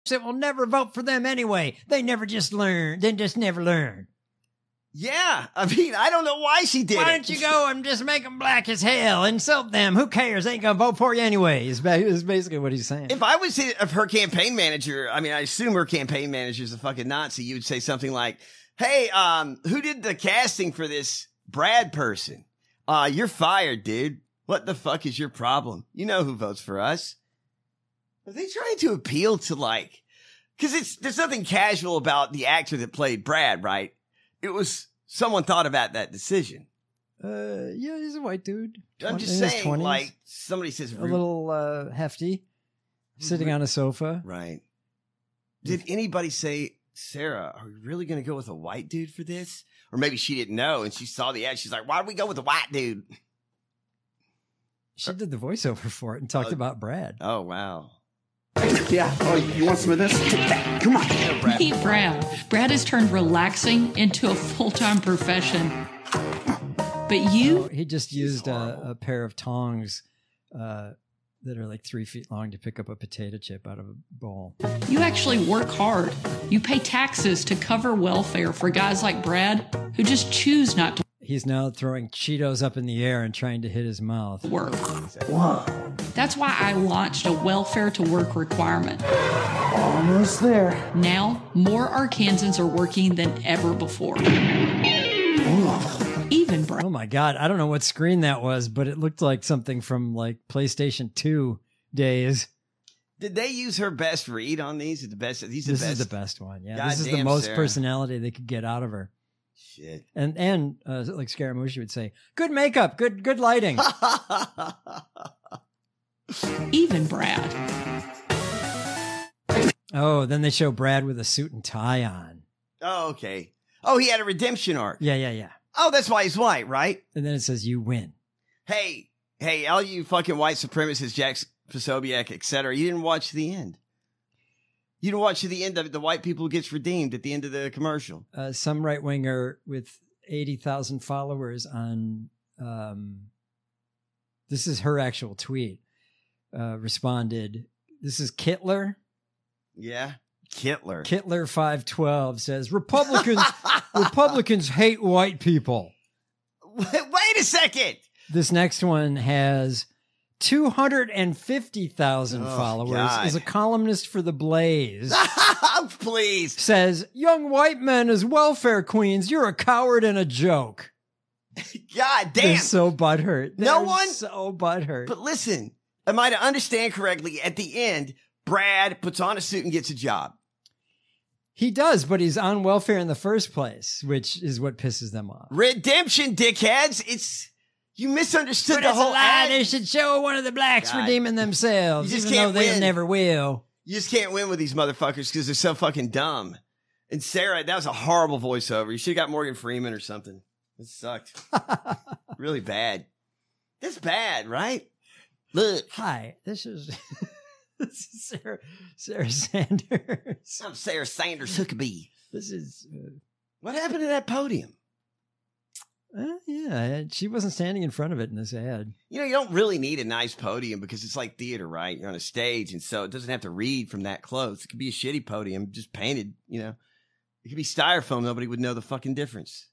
that will never vote for them anyway. They never just learn. They just never learn. Yeah, I mean, I don't know why she did it. Why don't you go and just make them black as hell? Insult them. Who cares? They ain't gonna vote for you anyway. Is basically what he's saying. If I was her campaign manager, I mean, I assume her campaign manager is a fucking Nazi. You would say something like, "Hey, who did the casting for this Brad person? You're fired, dude. What the fuck is your problem? You know who votes for us." Are they trying to appeal to because there's nothing casual about the actor that played Brad, right? It was someone thought about that decision. Yeah, he's a white dude. I'm just saying, like, somebody says... A little hefty, sitting on a sofa. Right. Did anybody say, Sarah, are we really going to go with a white dude for this? Or maybe she didn't know, and she saw the ad. She's like, why do we go with a white dude? She did the voiceover for it and talked about Brad. Oh, wow. Yeah. Oh, you want some of this? Come on. Meet Brad. Brad has turned relaxing into a full-time profession. But you... He just used a pair of tongs that are like 3 feet long to pick up a potato chip out of a bowl. You actually work hard. You pay taxes to cover welfare for guys like Brad who just choose not to He's now throwing Cheetos up in the air and trying to hit his mouth. work. Whoa. That's why I launched a welfare to work requirement. Almost there. Now, more Arkansans are working than ever before. Even Brad. Oh my God. I don't know what screen that was, but it looked like something from like PlayStation 2 days. Did they use her best read on these? This is the best one. Yeah. God this is the damn, most Sarah. personality they could get out of her. Shit. And like Scaramucci would say, good makeup, good lighting. Even Brad. Oh, then they show Brad with a suit and tie on. Oh, okay. Oh, he had a redemption arc. Yeah. Oh, that's why he's white, right? And then it says you win. Hey, all you fucking white supremacists, Jack Posobiec, etc. You didn't watch the end. You didn't watch the end of the white people who gets redeemed at the end of the commercial. Some right winger with 80,000 followers on. This is her actual tweet. Responded. This is Kittler. Yeah, Kittler. Kittler 512 says Republicans hate white people. Wait a second. This next one has 250,000 followers. God. Is a columnist for The Blaze. Please. Says, young white men as welfare queens, you're a coward and a joke. God damn. They're so butthurt. No one. So butthurt. But listen, am I to understand correctly? At the end, Brad puts on a suit and gets a job. He does, but he's on welfare in the first place, which is what pisses them off. Redemption, dickheads. You misunderstood But the it's whole a lie. ad. They should show one of the blacks God. redeeming themselves, You just even though can't they win. never will. You just can't win with these motherfuckers because they're so fucking dumb. And Sarah, that was a horrible voiceover. You should have got Morgan Freeman or something. It sucked. Really bad. It's bad, right? Look. Hi, this is Sarah Sanders. I'm Sarah Sanders Huckabee. This is What happened to that podium? yeah, she wasn't standing in front of it in this ad. You know, you don't really need a nice podium because it's like theater, right? You're on a stage, and so it doesn't have to read from that close. It could be a shitty podium, just painted, you know. It could be styrofoam. Nobody would know the fucking difference.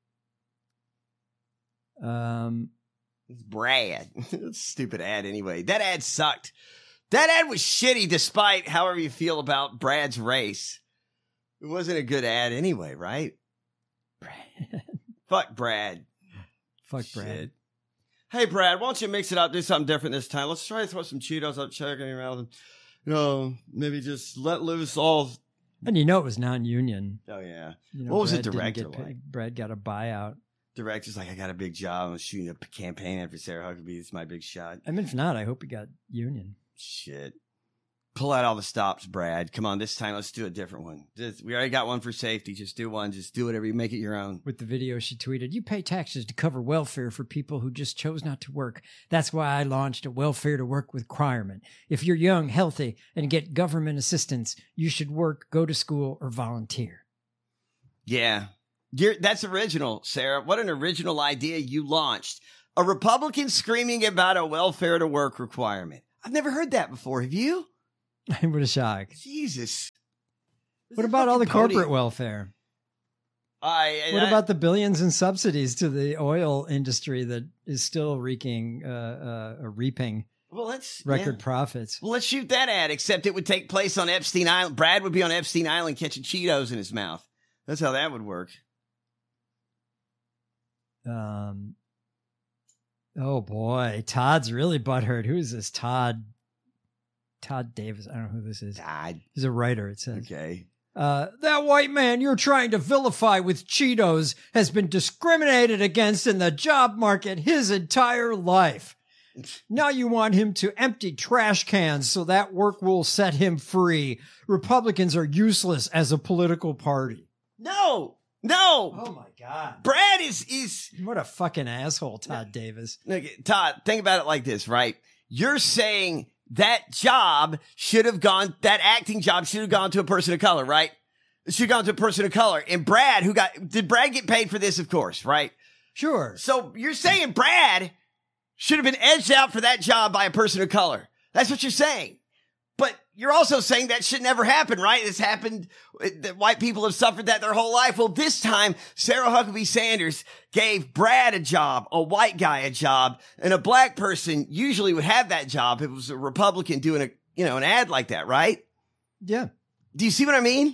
It's Brad. Stupid ad anyway. That ad sucked. That ad was shitty despite however you feel about Brad's race. It wasn't a good ad anyway, right? Brad. Fuck Brad. Fuck Brad. Shit. Hey, Brad, why don't you mix it up, do something different this time? Let's try to throw some Cheetos up, check in your mouth, and, you know, maybe just let loose all. And you know it was non-union. Oh, yeah. You know, What was the Brad didn't director get paid. like? Brad got a buyout. Director's like, I got a big job. I'm shooting a campaign ad for Sarah Huckabee. It's my big shot. I mean, if not, I hope he got union. Shit. Pull out all the stops, Brad. Come on, this time let's do a different one. We already got one for safety. Just do one. Just do whatever you make it your own. With the video she tweeted, you pay taxes to cover welfare for people who just chose not to work. That's why I launched a welfare to work requirement. If you're young, healthy, and get government assistance, you should work, go to school, or volunteer. Yeah. That's original, Sarah. What an original idea you launched. A Republican screaming about a welfare to work requirement. I've never heard that before. Have you? What a shock. Jesus. What about all the corporate welfare? What about the billions in subsidies to the oil industry that is still reaping record profits? Well, let's shoot that ad, except it would take place on Epstein Island. Brad would be on Epstein Island catching Cheetos in his mouth. That's how that would work. Oh boy, Todd's really butthurt. Who is this? Todd Davis. I don't know who this is. Todd. He's a writer, it says. Okay. That white man you're trying to vilify with Cheetos has been discriminated against in the job market his entire life. Now you want him to empty trash cans so that work will set him free. Republicans are useless as a political party. No. Oh my God. Brad is what a fucking asshole, Todd Davis. Look, Todd, think about it like this, right? You're saying that acting job should have gone to a person of color, right? It should have gone to a person of color. And Brad, did Brad get paid for this? Of course, right? Sure. So you're saying Brad should have been edged out for that job by a person of color. That's what you're saying. But you're also saying that should never happen, right? It's happened, that white people have suffered that their whole life. Well, this time, Sarah Huckabee Sanders gave Brad a job, a white guy a job, and a black person usually would have that job if it was a Republican doing an ad like that, right? Yeah. Do you see what I mean?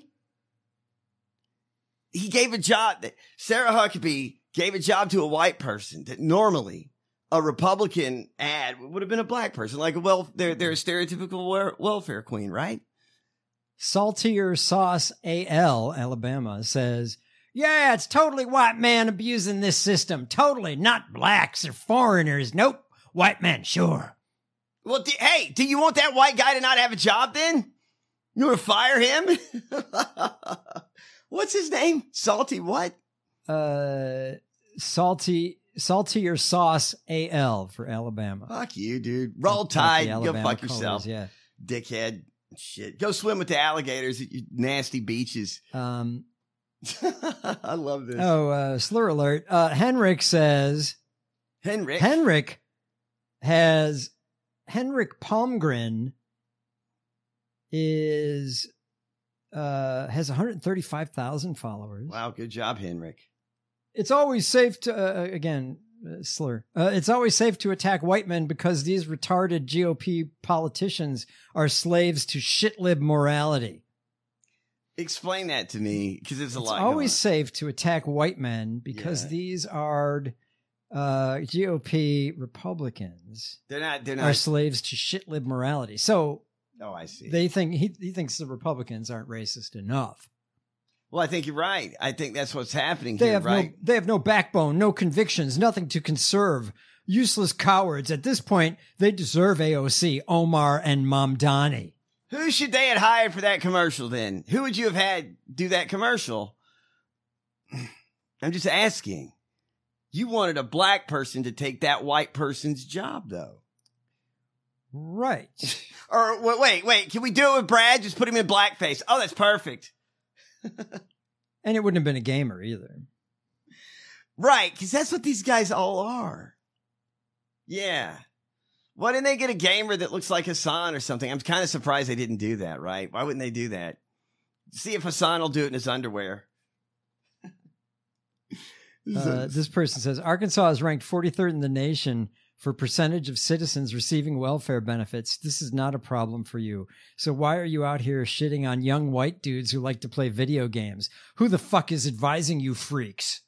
He gave a job, Sarah Huckabee gave a job to a white person that normally a Republican ad would have been a black person, like they're a stereotypical welfare queen, right? Saltier Sauce AL, Alabama, says, yeah, it's totally white man abusing this system. Totally, not blacks or foreigners. Nope, white men, sure. Well, do you want that white guy to not have a job then? You want to fire him? What's his name? Salty what? Saltier Sauce AL for Alabama. Fuck you, dude. Roll Tide. Go fuck yourself. Yeah. Dickhead. Shit. Go swim with the alligators at your nasty beaches. I love this. Oh, slur alert. Henrik says. Henrik Palmgren has 135,000 followers. Wow, good job, Henrik. It's always safe to, slur. It's always safe to attack white men because these retarded GOP politicians are slaves to shitlib morality. Explain that to me, because it's a lot. It's always safe to attack white men because these are GOP Republicans. They're not are slaves to shitlib morality. So, I see. They think he thinks the Republicans aren't racist enough. Well, I think you're right. I think that's what's happening here, right? They have no backbone, no convictions, nothing to conserve. Useless cowards. At this point, they deserve AOC, Omar, and Mamdani. Who should they have hired for that commercial then? Who would you have had do that commercial? I'm just asking. You wanted a black person to take that white person's job, though. Right. Or wait. Can we do it with Brad? Just put him in blackface. Oh, that's perfect. And it wouldn't have been a gamer either. Right, because that's what these guys all are. Yeah. Why didn't they get a gamer that looks like Hassan or something? I'm kind of surprised they didn't do that, right? Why wouldn't they do that? See if Hassan will do it in his underwear. This person says, Arkansas is ranked 43rd in the nation for percentage of citizens receiving welfare benefits. This is not a problem for you. So why are you out here shitting on young white dudes who like to play video games? Who the fuck is advising you freaks?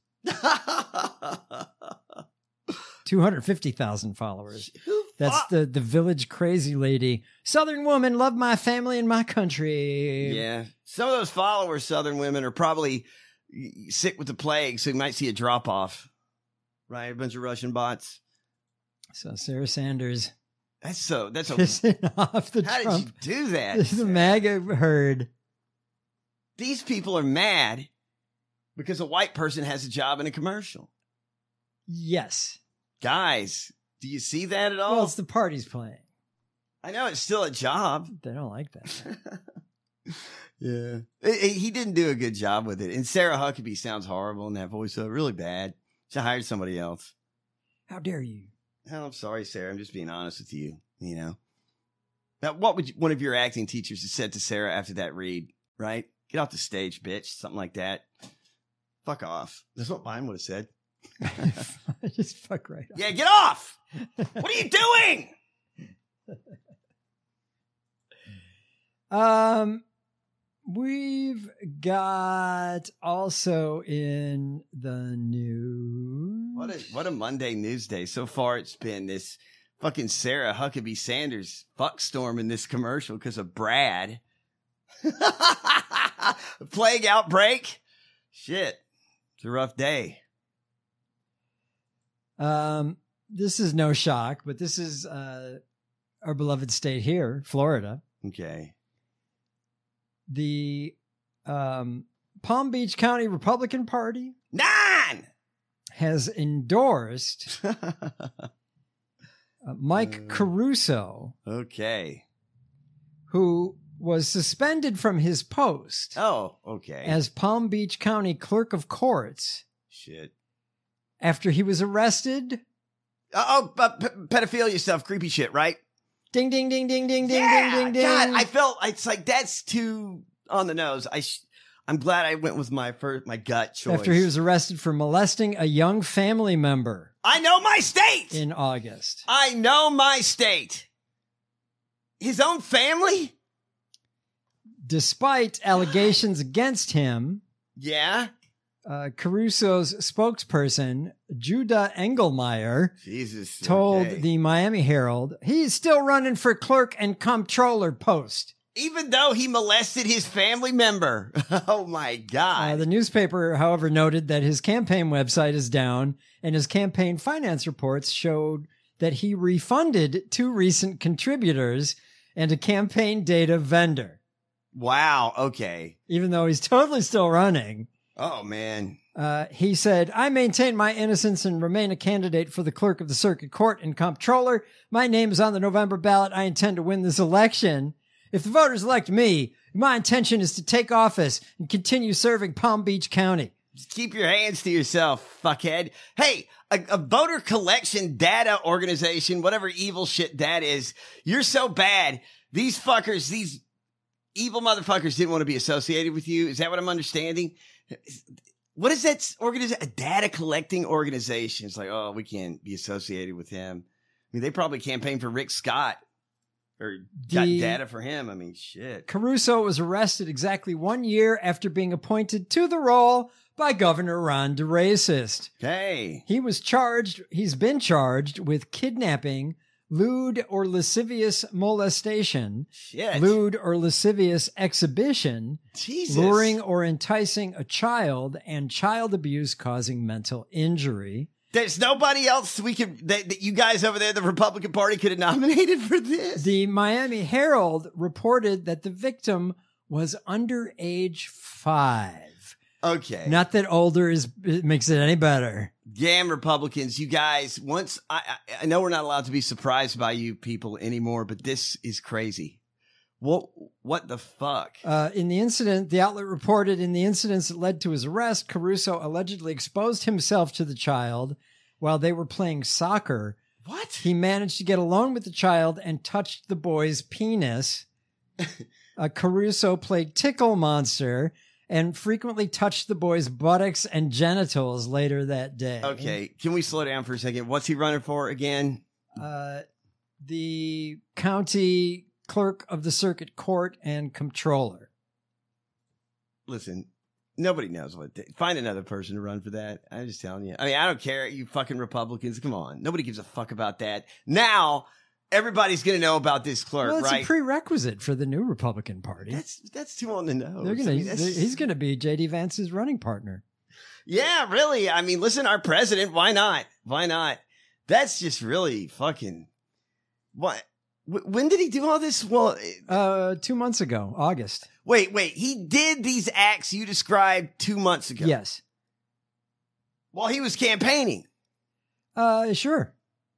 250,000 followers. That's the village crazy lady. Southern woman, love my family and my country. Yeah. Some of those followers, Southern women, are probably sick with the plague, so you might see a drop off. Right? A bunch of Russian bots. So Sarah Sanders. That's a pissing off the How Trump. did you do that? The MAGA herd. These people are mad because a white person has a job in a commercial. Yes. Guys, do you see that at all? Well, it's the party's playing. I know it's still a job. They don't like that. Yeah. He didn't do a good job with it. And Sarah Huckabee sounds horrible in that voice, so really bad. She hired somebody else. How dare you? Hell, I'm sorry, Sarah. I'm just being honest with you, you know. Now, what would one of your acting teachers have said to Sarah after that read, right? Get off the stage, bitch. Something like that. Fuck off. That's what mine would have said. Just fuck right off. Yeah, get off. What are you doing? We've got also in the news. What a Monday news day. So far, it's been this fucking Sarah Huckabee Sanders fuck storm in this commercial because of Brad. Plague outbreak. Shit. It's a rough day. This is no shock, but this is our beloved state here, Florida. Okay. The Palm Beach County Republican Party 9 has endorsed Mike Caruso. Okay. Who was suspended from his post. Oh, okay. As Palm Beach County Clerk of Courts. Shit. After he was arrested. Pedophilia stuff, creepy shit, right? Ding, ding, ding, ding, ding, ding, yeah, ding, ding, ding. God, I felt it's like that's too on the nose. I'm glad I went with my gut choice. After he was arrested for molesting a young family member. I know my state. In August. I know my state. His own family? Despite allegations against him. Yeah. Caruso's spokesperson, Judah Engelmeyer, told the Miami Herald he's still running for clerk and comptroller post. Even though he molested his family member. Oh, my God. The newspaper, however, noted that his campaign website is down and his campaign finance reports showed that he refunded 2 recent contributors and a campaign data vendor. Wow. Okay. Even though he's totally still running. Oh, man. He said, I maintain my innocence and remain a candidate for the clerk of the circuit court and comptroller. My name is on the November ballot. I intend to win this election. If the voters elect me, my intention is to take office and continue serving Palm Beach County. Just keep your hands to yourself, fuckhead. Hey, a voter collection data organization, whatever evil shit that is, you're so bad. These fuckers, these evil motherfuckers didn't want to be associated with you. Is that what I'm understanding? What is that organization? A data collecting organization. It's like, oh, we can't be associated with him. I mean, they probably campaigned for Rick Scott or got data for him. I mean, shit. Caruso was arrested exactly 1 year after being appointed to the role by Governor Ron DeSantis. Hey. He's been charged with kidnapping, lewd or lascivious molestation, lewd or lascivious exhibition, luring or enticing a child, and child abuse causing mental injury. There's nobody else that you guys over there, the Republican Party, could have nominated for this. The Miami Herald reported that the victim was under age 5. Okay. Not that older makes it any better. Damn Republicans, you guys, once I know we're not allowed to be surprised by you people anymore, but this is crazy. What the fuck? In the incident, the outlet reported in the incidents that led to his arrest, Caruso allegedly exposed himself to the child while they were playing soccer. What? He managed to get alone with the child and touched the boy's penis. Caruso played Tickle Monster and frequently touched the boy's buttocks and genitals later that day. Okay, can we slow down for a second? What's he running for again? The county clerk of the circuit court and comptroller. Listen, nobody knows find another person to run for that. I'm just telling you. I mean, I don't care, you fucking Republicans. Come on. Nobody gives a fuck about that. Now, everybody's going to know about this clerk, well, it's right? a prerequisite for the new Republican Party. That's too on the nose. He's going to be J.D. Vance's running partner. Yeah, really. I mean, listen, our president, why not? Why not? That's just really fucking... What? When did he do all this? Well, 2 months ago, August. Wait. He did these acts you described 2 months ago. Yes. While he was campaigning. Sure.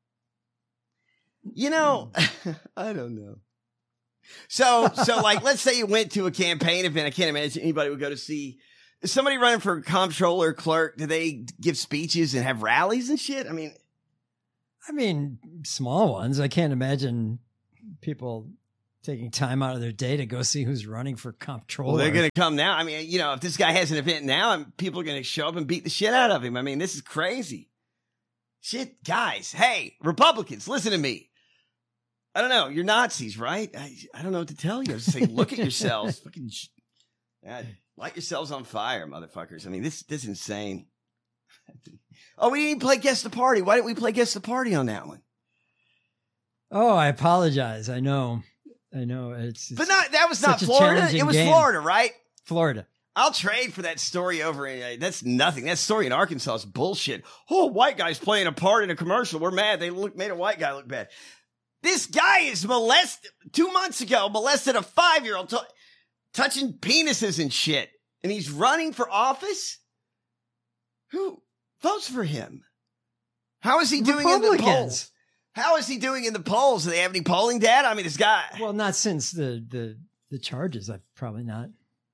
You know, I don't know. So like, let's say you went to a campaign event. I can't imagine anybody would go to see somebody running for comptroller, clerk. Do they give speeches and have rallies and shit? I mean, small ones. I can't imagine people taking time out of their day to go see who's running for comptroller. Well, they're going to come now. I mean, if this guy has an event now, people are going to show up and beat the shit out of him. I mean, this is crazy. Shit, guys. Hey, Republicans, listen to me. I don't know. You're Nazis, right? I don't know what to tell you. I was just saying, look at yourselves. Fucking light yourselves on fire, motherfuckers. I mean, this is insane. Oh, we didn't even play Guess the Party. Why didn't we play Guess the Party on that one? Oh, I apologize. I know. It's but that was not such a Florida. challenging It was game. Florida, right? Florida. I'll trade for that story over. That's nothing. That story in Arkansas is bullshit. Oh, white guy's playing a part in a commercial. We're mad. They made a white guy look bad. This guy is 2 months ago, molested a 5-year-old, touching penises and shit. And he's running for office? Who votes for him? How is he doing in the polls? How is he doing in the polls? Do they have any polling data? I mean, this guy. Well, not since the charges. I've probably not.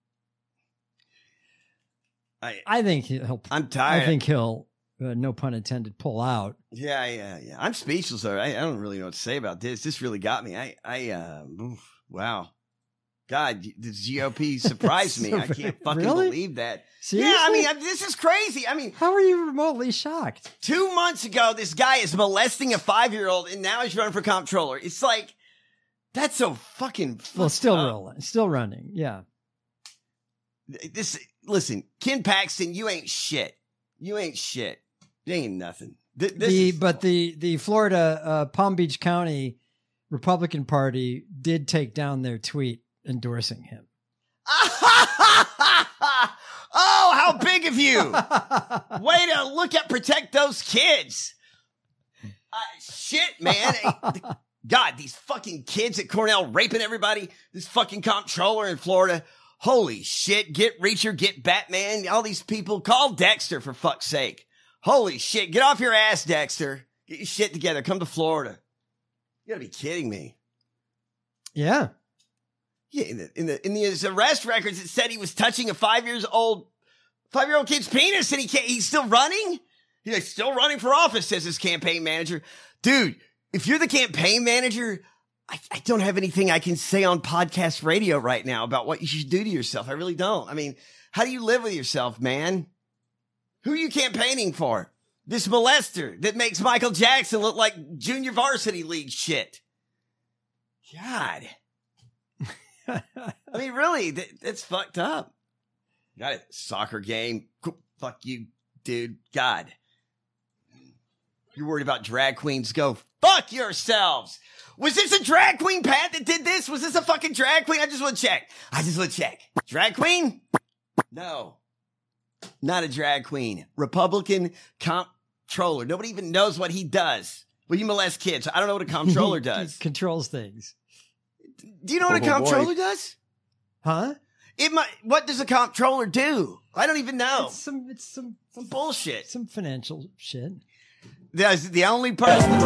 I think he'll. I'm tired. I think he'll. No pun intended. Pull out. Yeah. I'm speechless. I don't really know what to say about this. This really got me. Wow. God, the GOP surprised me. I can't fucking believe that. Seriously? Yeah, I mean, this is crazy. I mean, how are you remotely shocked? 2 months ago, this guy is molesting a 5-year-old, and now he's running for comptroller. It's like, that's so fucking. Well, still rolling, still running. Yeah. Listen, Ken Paxton, you ain't shit. You ain't shit. You ain't nothing. But the Florida Palm Beach County Republican Party did take down their tweet endorsing him. Oh, how big of you! Way to protect those kids. Shit, man. God, these fucking kids at Cornell raping everybody. This fucking comptroller in Florida. Holy shit. Get Reacher, get Batman. All these people. Call Dexter, for fuck's sake. Holy shit. Get off your ass, Dexter. Get your shit together. Come to Florida. You gotta be kidding me. Yeah. Yeah, in his arrest records, it said he was touching a 5-year-old kid's penis, and he's still running? He's still running for office, says his campaign manager. Dude, if you're the campaign manager, I don't have anything I can say on podcast radio right now about what you should do to yourself. I really don't. I mean, how do you live with yourself, man? Who are you campaigning for? This molester that makes Michael Jackson look like junior varsity league shit. God. I mean, really, that's fucked up. Got it. Soccer game. Fuck you, dude. God. You're worried about drag queens? Go fuck yourselves. Was this a drag queen, Pat, that did this? Was this a fucking drag queen? I just want to check. Drag queen? No. Not a drag queen. Republican comptroller. Nobody even knows what he does. Well, you molest kids. I don't know what a comptroller does. He controls things. Do you know what a comptroller does? Huh? What does a comptroller do? I don't even know. It's some bullshit. Some financial shit. The only person